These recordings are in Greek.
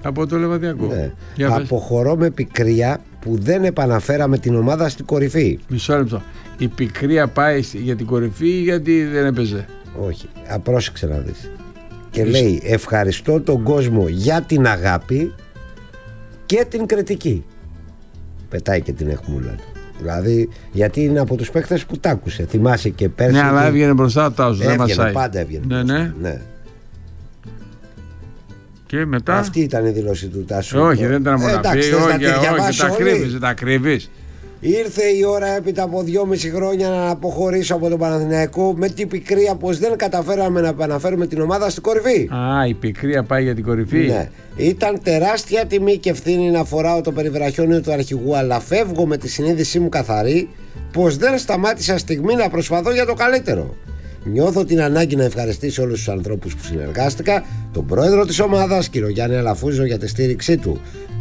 Από το Λεβαδιακό. Ναι. Αποχωρώ με πικρία που δεν επαναφέραμε την ομάδα στην κορυφή. Μισό λεπτό. Η πικρία πάει για την κορυφή ή γιατί δεν έπαιζε? Όχι, πρόσεξε να δεις. Και λέει ευχαριστώ τον κόσμο για την αγάπη και την κριτική. Πετάει και την αιχμούλα του. Δηλαδή, γιατί είναι από τους παίκτες που τ' άκουσε. Θυμάσαι και πέρσι. Ναι, αλλά έβγαινε μπροστά το Τάσο. Έβγαινε, πάντα έβγαινε. Ναι. Και μετά. Αυτή ήταν η δήλωση του Τάσου. Όχι, δεν ήταν μόνο αυτή. Όχι, τα κρύβεις. Ήρθε η ώρα έπειτα από 2,5 χρόνια να αποχωρήσω από τον Παναθηναϊκό με την πικρία πως δεν καταφέραμε να επαναφέρουμε την ομάδα στην κορυφή. Η πικρία πάει για την κορυφή. Ναι. Ήταν τεράστια τιμή και ευθύνη να φοράω το περιβραχιόνιο του αρχηγού, αλλά φεύγω με τη συνείδησή μου καθαρή πως δεν σταμάτησα στιγμή να προσπαθώ για το καλύτερο. Νιώθω την ανάγκη να ευχαριστήσω όλους τους ανθρώπους που συνεργάστηκα, τον πρόεδρο της ομάδας, κύριο Γιάννη Αλαφούζο, για τη στήριξή του,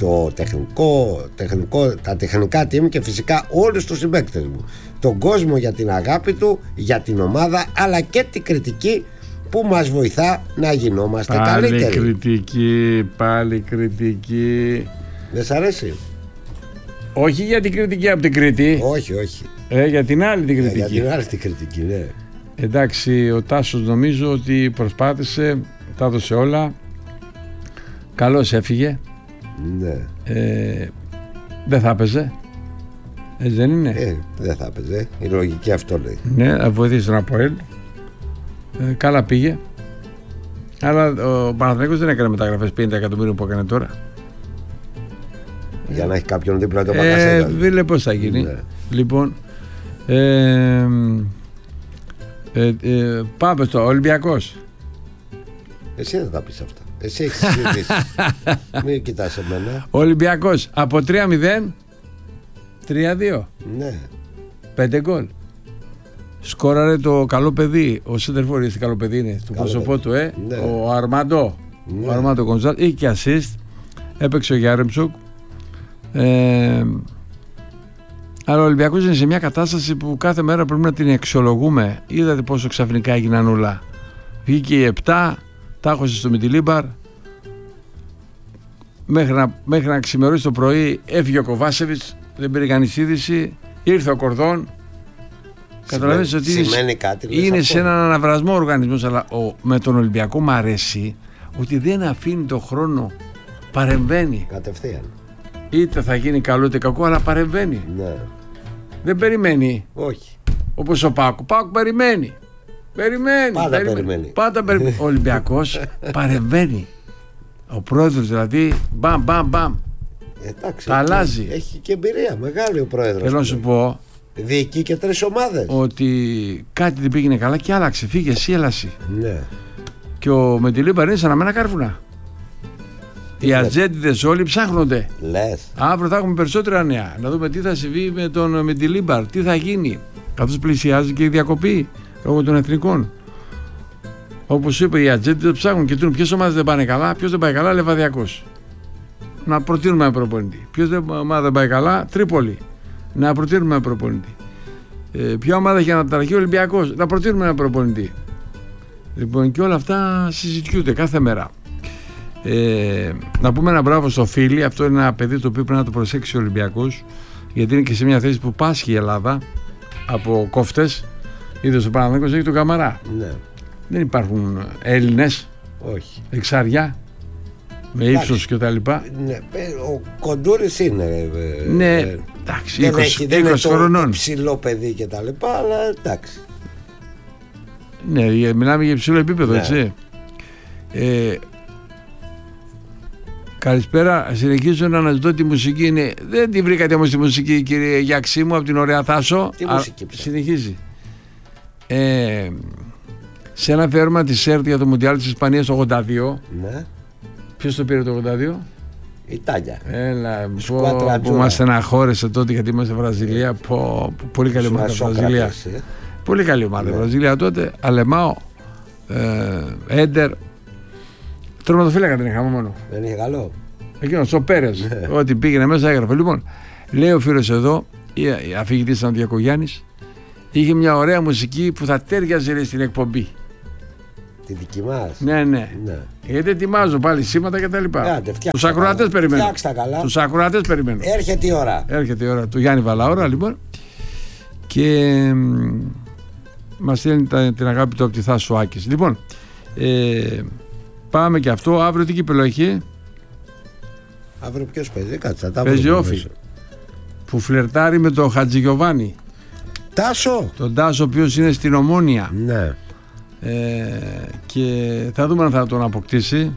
τα τεχνικά team και φυσικά όλους τους συμπαίκτες μου, τον κόσμο για την αγάπη του, για την ομάδα, αλλά και την κριτική που μας βοηθά να γινόμαστε καλύτεροι. Πάλι κριτική. Δεν σ' αρέσει? Όχι για την κριτική από την Κρήτη. Όχι. Για την άλλη την κριτική. Για την άλλη την κριτική, ναι. Εντάξει, ο Τάσος νομίζω ότι προσπάθησε, τα έδωσε όλα. Καλώς έφυγε. Ναι. Δεν θα έπαιζε. Έτσι δεν είναι? Δεν θα έπαιζε. Η λογική αυτό λέει. Ναι, βοηθήσει τον ΑΠΟΕΛ. Καλά πήγε. Αλλά ο Παναθηναϊκός δεν έκανε μεταγραφές 50 εκατομμύρια που έκανε τώρα. Για να έχει κάποιον δίπλα το Πακασέτα. Δεν πώς θα γίνει. Ναι. Λοιπόν, πάμε στο Ολυμπιακός. Εσύ δεν θα πεις αυτά. Εσύ έχεις συζητήσει. Μην κοιτάς εμένα. Ολυμπιακός από 3-0 3-2. Ναι. 5 γκολ. Σκόραρε το καλό παιδί. Ο Σέντερφορ, τι καλό παιδί είναι. Το πρόσωπό του, ναι. Ο Αρμάντο. Ναι. Ο Αρμάντο Γκονζάλ. Είχε και assist. Έπαιξε ο Γιάρεμτσουκ. Αλλά ο Ολυμπιακός είναι σε μια κατάσταση που κάθε μέρα πρέπει να την αξιολογούμε. Είδατε πόσο ξαφνικά έγιναν όλα. Βγήκε η 7, τάχωσε στο Μιτιλίμπαρ. Μέχρι να ξημερώσει το πρωί έφυγε ο Κοβάσεβιτς, δεν πήρε κανείς είδηση. Ήρθε ο Κορδόν. Καταλαβαίνεις ότι είναι σε έναν αναβρασμό ο οργανισμός. Αλλά με τον Ολυμπιακό μου αρέσει ότι δεν αφήνει το χρόνο. Παρεμβαίνει. Κατευθείαν. Είτε θα γίνει καλό είτε κακό, αλλά παρεμβαίνει. Ναι. Δεν περιμένει. Όχι. Όπως ο Πάκου. Πάκου περιμένει. Πάντα περιμένει. Ο Ολυμπιακός παρεμβαίνει. Ο πρόεδρος δηλαδή, μπαμ. Εντάξει, τα αλλάζει. Έχει και εμπειρία μεγάλη ο πρόεδρος. Θέλω να σου πω. Διοικεί και 3 ομάδες. Ότι κάτι δεν πήγαινε καλά και άλλαξε. Φύγε εσύ, έλαση. Ναι. Και ο Μεντιλίμπαρ είναι σαν να μένα κάρβουνα. Οι ατζέντιδες όλοι ψάχνονται. Λες. Αύριο θα έχουμε περισσότερα νέα. Να δούμε τι θα συμβεί με τον Μεντιλίμπαρ, τι θα γίνει. Καθώς πλησιάζει και η διακοπή λόγω των εθνικών. Όπως είπα, οι ατζέντιδες ψάχνουν και ποιες ομάδες δεν πάνε καλά. Ποιος δεν πάει καλά, Λεβαδιακός. Να προτείνουμε ένα προπονητή. Ποιος ομάδα δεν πάει καλά, Τρίπολη. Να προτείνουμε ένα προπονητή. Ποια ομάδα έχει αναταραχεί, Ολυμπιακός. Να προτείνουμε ένα προπονητή. Λοιπόν, και όλα αυτά συζητιούνται κάθε μέρα. Να πούμε ένα μπράβο στο Φίλι. Αυτό είναι ένα παιδί το οποίο πρέπει να το προσέξει ο Ολυμπιακός, γιατί είναι και σε μια θέση που πάσχει η Ελλάδα από κόφτες. Είδες ο Παναθηναϊκός έχει τον Καμαρά. Ναι. Δεν υπάρχουν Έλληνες. Όχι. Εξάρια με ύψος και τα λοιπά. Ναι, ο Κοντούρης είναι. Ναι, εντάξει, 20 χρονών. Ψηλό παιδί και τα λοιπά, αλλά εντάξει. Ναι, μιλάμε για υψηλό επίπεδο, ναι. Έτσι. Καλησπέρα, συνεχίζω να αναζητώ τη μουσική. Δεν τη βρήκατε όμως τη μουσική, κύριε Γιαξί μου, από την ωραία Θάσο. Τι μουσική πια. Συνεχίζει. Σε ένα αφιέρωμα της ΕΡΤ για το Μουντιάλ της Ισπανίας το 82. Ναι. Ποιος το πήρε το 82? Η Τάλια. Έλα, που μας στεναχώρεσε τότε γιατί είμαστε Βραζιλία. Πολύ καλή ομάδα Βραζιλία. Πολύ καλή ομάδα Βραζιλία τότε. Αλεμάο, Έντερ. Τερματοφύλακα δεν είχαμε μόνο. Δεν είχε καλό. Εκείνος ο Πέρες. Ό,τι πήγαινε μέσα έγραφε. Λοιπόν, λέει ο φίλος εδώ, αφηγητής ήταν ο Διακογιάννης, είχε μια ωραία μουσική που θα τέριαζε στην εκπομπή. Τη δική μας. Ναι. Γιατί ετοιμάζω πάλι σήματα και τα λοιπά. Τους ακροατές περιμένω. Τους ακροατές περιμένω. Έρχεται η ώρα του Γιάννη Βαλαώρα, λοιπόν. Και μας στέλνει την αγάπη του από τη Θάσου Άκης. Λοιπόν, πάμε και αυτό. Αύριο τι κύπελλο έχει? Αύριο ποιος παίζει? Κάτσε, τα παίζει Όφη. Που φλερτάρει με τον Χατζηγιοβάνη. Τάσο. Τον Τάσο, ο οποίος είναι στην Ομόνια. Ναι. Και θα δούμε αν θα τον αποκτήσει.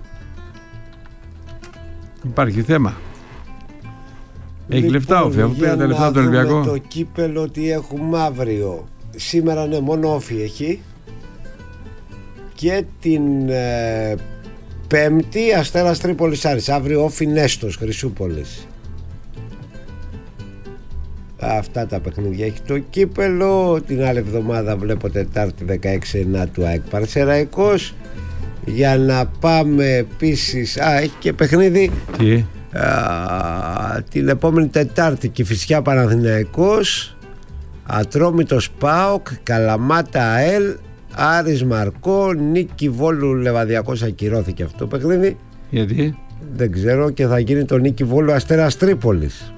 Υπάρχει θέμα. Έχει λεφτά Όφη, αφού πήρε τα λεφτά από τον Ολυμπιακό. Το κύπελλο τι έχουμε αύριο? Σήμερα ναι, μόνο Όφη έχει. Και την Πέμπτη Αστέρας Τρίπολης Άρης. Αύριο Όφη Νέστος Χρυσούπολης. Αυτά τα παιχνίδια έχει το κύπελλο. Την άλλη εβδομάδα βλέπω Τετάρτη 16 του ΑΕΚ Παρσεραϊκός. Για να πάμε επίσης, έχει και παιχνίδι. Τι? Την επόμενη Τετάρτη Κηφισιά Παναθηναϊκός, Ατρόμητος ΠΑΟΚ, Καλαμάτα ΑΕΛ, Άρης Μαρκό, Νίκη Βόλου Λεβαδιακός. Ακυρώθηκε αυτό το παιχνίδι. Γιατί? Δεν ξέρω, και θα γίνει το Νίκη Βόλου Αστέρας Τρίπολης.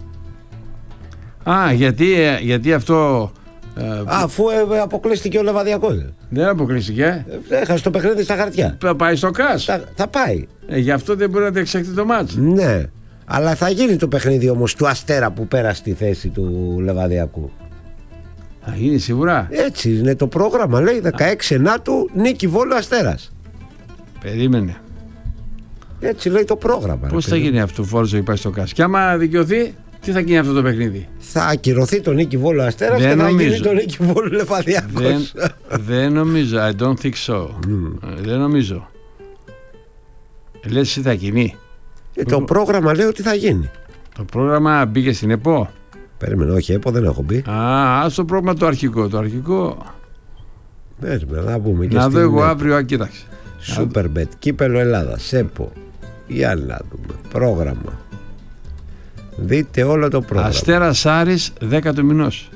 Γιατί αυτό. Αφού αποκλείστηκε ο Λεβαδιακός. Δεν αποκλείστηκε. Έχασε το παιχνίδι στα χαρτιά. Θα πάει στο ΚΑΣ. Θα πάει. Γι' αυτό δεν μπορεί να διεξαχθεί το μάτς. Ναι. Αλλά θα γίνει το παιχνίδι όμως του Αστέρα που πέρασε στη θέση του Λεβαδιακού. Θα γίνει σίγουρα. Έτσι είναι το πρόγραμμα. Λέει 16 Νάτου Νίκη Βόλου Αστέρας. Περίμενε. Έτσι λέει το πρόγραμμα. Πώς θα γίνει αυτό, Φόρος, ότι πάει στο ΚΑΣ? Και άμα δικαιωθεί, τι θα γίνει αυτό το παιχνίδι? Θα ακυρωθεί το Νίκη Βόλου Αστέρας και θα γίνει το Νίκη Βόλου Λεβαδιακός. Δεν νομίζω. I don't think so. Δεν νομίζω. Λες εσύ θα γίνει? Το πρόγραμμα λέει ότι θα γίνει. Το πρόγραμμα μπήκε στην ΕΠΟ. Περίμενε, όχι, ΕΠΟ δεν έχω μπει. Ας το πρόγραμμα το αρχικό. Περίμενε, να πούμε και να δω εγώ αύριο, κοίταξε. Superbet, κύπελλο Ελλάδας, ΕΠΟ. Για να δούμε. Πρόγραμμα. Δείτε όλο το πρόγραμμα. Αστέρας Άρης 10 του μηνός.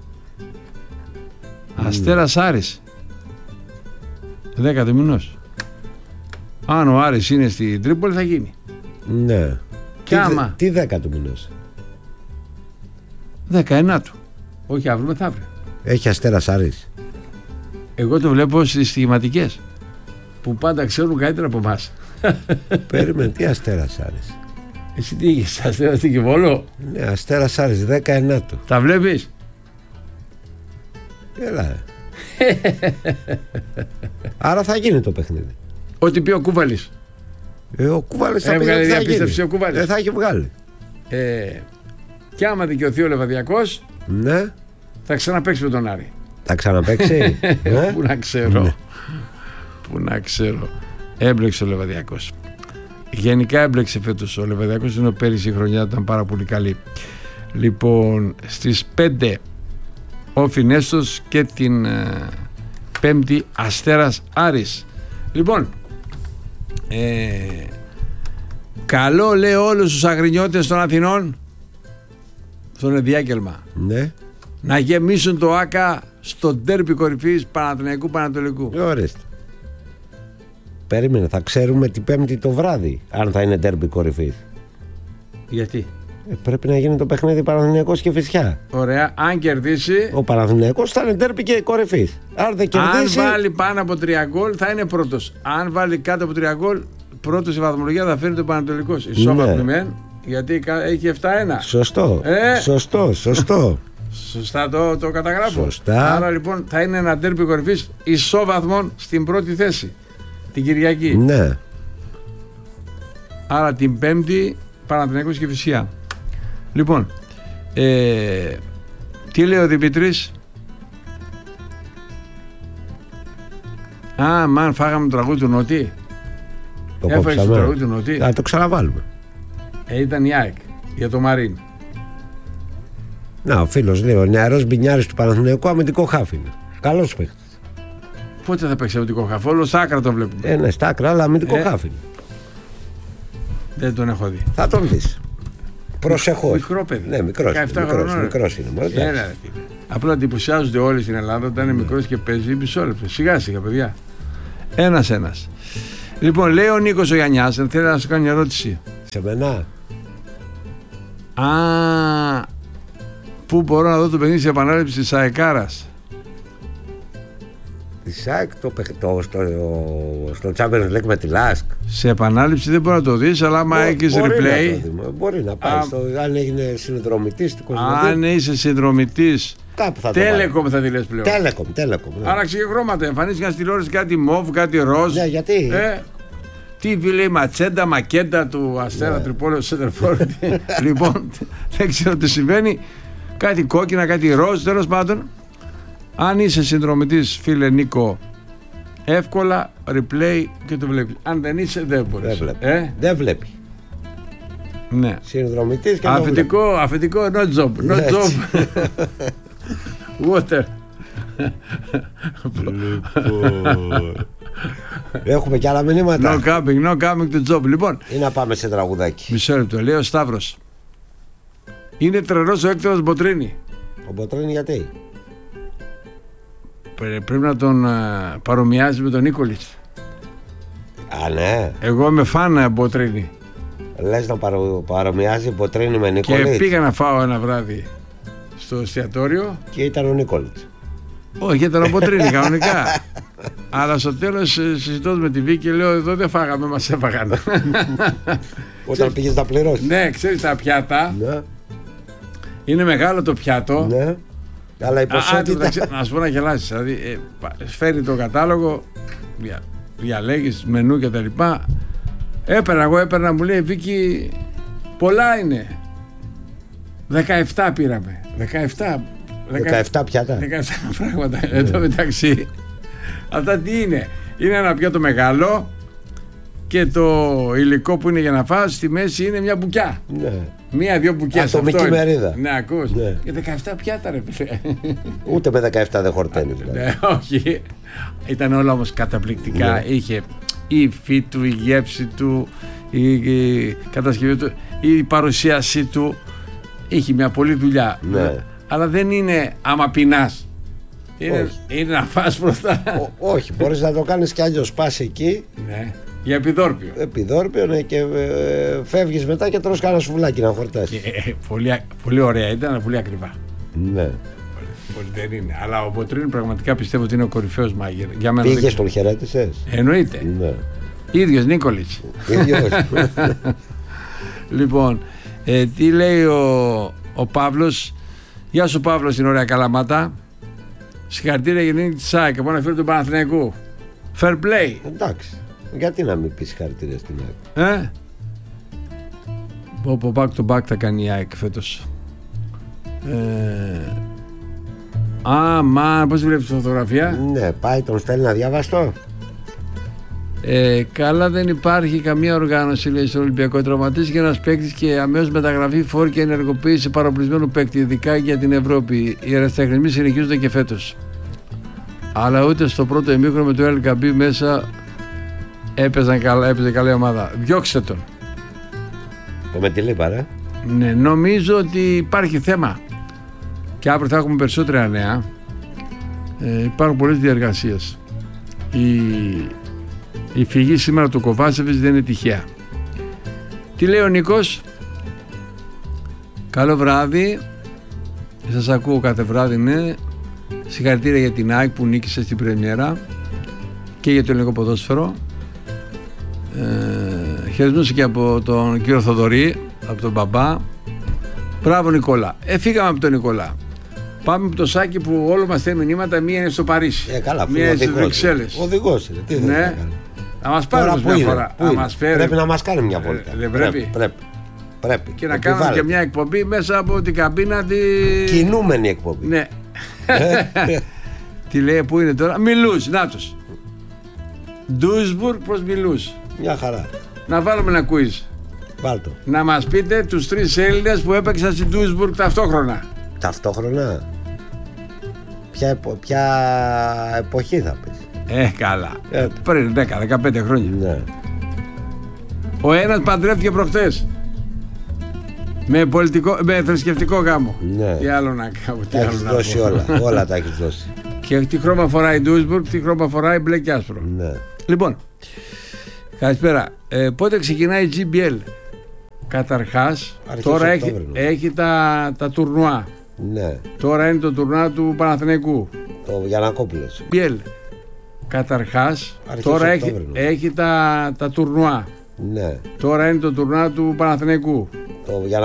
Αστέρας Άρης 10 του μηνός. Αν ο Άρης είναι στην Τρίπολη θα γίνει. Ναι. Και άμα τι 10 του μηνός? 19 του. Όχι αύριο, μεθαύριο. Έχει Αστέρας Άρης. Εγώ το βλέπω στις στοιχηματικές που πάντα ξέρουν καλύτερα από εμάς. Περίμενε, τι Αστέρας Άρης? Εσύ τι είχες, Αστέρα στην Κιβόλο? Ναι, Αστέρας Άρης 19 του. Τα βλέπεις? Έλα. Άρα θα γίνει το παιχνίδι. Ό,τι πει ο Κούβαλης. Ο Κούβαλης θα έβγαλε διαπίστευση. Ο Κούβαλης. Δεν θα έχει βγάλει. Και άμα δικαιωθεί ο Λεβαδιακός, ναι, θα ξαναπαίξει με τον Άρη. Θα ξαναπαίξει? Πού να ξέρω. Πού να ξέρω. Έμπλεξε ο Λεβαδιακός. Γενικά έμπλεξε φέτος ο Λεβαδιακός, ενώ πέρυσι η χρονιά ήταν πάρα πολύ καλή. Λοιπόν, στις 5 Όφη Νέστος και την Πέμπτη Αστέρας Άρης. Λοιπόν, καλό λέω όλους τους αγρινιώτες των Αθηνών στον ενδιάγγελμα, ναι, να γεμίσουν το ΆΚΑ στο ντέρμπι κορυφής Παναθηναϊκού Πανατολικού. Ορίστε. Περίμενε, θα ξέρουμε την Πέμπτη το βράδυ αν θα είναι ντέρμπι κορυφής. Γιατί? Πρέπει να γίνει το παιχνίδι Παναθηναϊκός και Κηφισιά. Ωραία, αν κερδίσει. Ο Παναθηναϊκός θα είναι ντέρμπι και κορυφής. Αν δεν κερδίσει. Αν βάλει πάνω από 3 γκολ θα είναι πρώτος. Αν βάλει κάτω από 3 γκολ, πρώτος η βαθμολογία θα φέρει το Πανατολικός. Ισόβαθμοι μεν, γιατί έχει 7-1. Σωστό. Σωστό. Σωστά το καταγράφω. Σωστά. Άρα λοιπόν θα είναι ένα ντέρμπι κορυφής ισόβαθμων στην πρώτη θέση την Κυριακή. Ναι. Άρα την Πέμπτη Παναθηναϊκός και Κηφισιά. Λοιπόν, τι λέει ο Δημήτρης? Μαν φάγαμε το τραγούδι του Νότι. Το έφαγες το τραγούδι του Νότι. Θα το ξαναβάλουμε. Ήταν η ΑΕΚ για το Μαρίν. Να, ο φίλος λέει, ο νεαρός Μπινιάρης του Παναθηναϊκού αμυντικό χάφι είναι. Καλός παίκτης. Πότε θα παίξει αμυντικό χάφι? Όλο στα άκρα το βλέπουμε. Ναι, στα άκρα, αλλά αμυντικό χάφι είναι. Δεν τον έχω δει. Θα τον δεις. Προσεχώς. Μικρό παιδί. Ναι, μικρός είναι. Απλά εντυπωσιάζονται όλοι στην Ελλάδα όταν είναι μικρός και παίζει μισό λεπτό. Σιγά σιγά, παιδιά. Ένας. Λοιπόν, λέει ο Νίκος ο Γιαννιάς, θέλει να σου κάνει μια ερώτηση. Σε μένα. Πού μπορώ να δω το παιχνίδι σε επανάληψη της ΑΕΚάρας? Τη ΣΑΕΚ στο Champions League με τη ΛΑΣΚ. Σε επανάληψη δεν μπορεί να το δεις, αλλά άμα έχεις replay. Μπορεί να πάει. Αν έγινε συνδρομητής του Κοσμοτέ. Αν είσαι συνδρομητής. Κάπου θα Telecom θα τη λες πλέον. Telecom. Ναι. Άλλαξε και χρώματα. Εμφανίστηκαν στη τηλεόραση κάτι μοβ, κάτι ροζ. Ναι, γιατί. Τι λέει Ματσέντα, Μακέντα του Αστέρα Τρυπόλεω Σέντερφορντ. Λοιπόν, δεν ξέρω τι συμβαίνει. Κάτι κόκκινα, κάτι ροζ, τέλος πάντων. Αν είσαι συνδρομητής, φίλε Νίκο, εύκολα replay και το βλέπεις. Αν δεν είσαι, δεν μπορείς. Δεν βλέπει. Ναι. Συνδρομητής και αφεντικό, no job. No job. Water. Λοιπόν. Έχουμε και άλλα μηνύματα. No coming to job. Λοιπόν. Ή να πάμε σε τραγουδάκι. Μισό λεπτό. Λέει ο Σταύρος. Είναι τρελός ο Έκτορας Μποτρίνη. Ο Μποτρίνη γιατί? Πρέπει να τον παρομοιάζει με τον Νίκολιτς. Ναι. Εγώ είμαι φαν Μποτρίνη. Λες να παρομοιάζει Μποτρίνη με Νίκολιτς? Και πήγα να φάω ένα βράδυ στο εστιατόριο. Και ήταν ο Νίκολιτς. Όχι, ήταν ο Μποτρίνη κανονικά. Αλλά στο τέλος συζητώ με τη Βίκη και λέω: εδώ δεν φάγαμε, μας έφαγαν. Όταν πήγες να πληρώσεις. Ναι, ξέρεις τα πιάτα. Ναι. Είναι μεγάλο το πιάτο. Ναι. Αλλά η ποσότητα. Να σου πω να γελάσεις. Δηλαδή, φέρνει το κατάλογο, διαλέγεις μενού και τα λοιπά. Έπαιρνα, μου λέει Βίκη, πολλά είναι. 17 πήραμε. 17 πιάτα. 17 πράγματα. Εν τω μεταξύ, αυτά τι είναι? Είναι ένα πιάτο μεγάλο και το υλικό που είναι για να φας στη μέση είναι μια μπουκιά. Ναι. Μία-δύο μπουκιές. Ατομική μερίδα. Ναι, ακούς. Ναι. Και 17 πιάτα ρε φίλε. Ούτε με 17 δεν χορταίνει. Ναι, όχι. Ήταν όλα όμως καταπληκτικά. Ναι. Είχε η υφή του, η γεύση του, η κατασκευή του, η παρουσίασή του. Είχε μια πολλή δουλειά. Ναι. Αλλά δεν είναι άμα πεινάς. Είναι να φας μπροστά. Όχι, μπορείς να το κάνεις κι αλλιώς. Πας εκεί. Ναι. Για επιδόρπιο. Επιδόρπιο, ναι, και φεύγεις μετά και τρως κάνα σουβλάκι να χορτάσεις. Πολύ ωραία ήταν, πολύ ακριβά. Ναι. Πολύ δεν είναι. Αλλά ο Μποτρίνη πραγματικά πιστεύω ότι είναι ο κορυφαίος μάγειρ. Πήγες, τον χαιρέτησες? Εννοείται. Ναι. Ίδιος Νίκολιτς. Ίδιος. Λοιπόν, τι λέει ο Παύλος? Γεια σου Παύλο στην ωραία Καλαμάτα. Συγχαρητήρια για την νίκη της ΑΕΚ από ένα φίλο του Παναθηναϊκού. Fair play. Εντάξει. Γιατί να μην πεις συγχαρητήρια στην ΑΕΚ? Από back to back θα κάνει η ΑΕΚ φέτος. Πώς βλέπεις τη φωτογραφία? Ναι, πάει, τον στέλνει να διαβαστώ. Καλά, δεν υπάρχει καμία οργάνωση, λέει, στο Ολυμπιακό. Τραυματίστηκε ένας παίκτης και αμέσως μεταγραφή, φόρ και ενεργοποίηση παροπλισμένου παίκτη, ειδικά για την Ευρώπη. Οι αεραστεχνισμοί συνεχίζονται και φέτος. Αλλά ούτε στο πρώτο ημίχρονο με το LKB μέσα έπαιζε καλή ομάδα. Διώξτε τον. Το με τη λίπα, Ναι, νομίζω ότι υπάρχει θέμα. Και αύριο θα έχουμε περισσότερα νέα. Υπάρχουν πολλές διεργασίες. Η φυγή σήμερα του Κοβάσεβιτς δεν είναι τυχαία. Τι λέει ο Νίκος? Καλό βράδυ. Σας ακούω κάθε βράδυ, ναι. Συγχαρητήρια για την ΑΕΚ που νίκησε στην πρεμιέρα και για το ελληνικό ποδόσφαιρο. Χαιρετμούς και από τον κύριο Θοδωρή, από τον μπαμπά. Μπράβο Νικόλα. Φύγαμε από τον Νικόλα. Πάμε από το Σάκη που όλο μας θέλει μηνύματα. Μία είναι στο Παρίσι. Καλά, μία είναι στις Βρυξέλλες. Οδηγός είναι. Τι ναι. Να μας πάρει μια φορά. Πρέπει να μας κάνει μια βόλτα. Δεν πρέπει. Πρέπει. Και να κάνουμε και μια εκπομπή μέσα από την καμπίνα τη. Κινούμενη εκπομπή. Ναι. Τι λέει, πού είναι τώρα? Μιλούς, νάτος. Ντούσμπουργκ προς Μιλούς. Μια χαρά. Να βάλουμε ένα quiz. Βάλτο. Να μας πείτε τους 3 Έλληνες που έπαιξαν στην Ντούσμπουργκ ταυτόχρονα. Ταυτόχρονα. Ποια εποχή θα πεις? Καλά. Πριν 10-15 χρόνια. Ναι. Ο ένας παντρεύτηκε προχτές. Με θρησκευτικό γάμο. Ναι. Τι άλλο να κάνω? Τα έχεις δώσει όλα. Όλα τα έχεις δώσει. Και τι χρώμα φοράει η Ντούσμπουργκ, τι χρώμα φοράει μπλε και άσπρο. Ναι. Λοιπόν, καλησπέρα. Πότε ξεκινάει η GBL? Καταρχάς, τώρα έχει τα τουρνουά. Ναι. Τώρα είναι το τουρνουά του Παναθηναϊκού. Το Γιαννακόπουλος. GBL. Καταρχάς, τώρα έχει τα τουρνουά. Ναι. Τώρα είναι το τουρνουά του Παναθηναϊκού. Το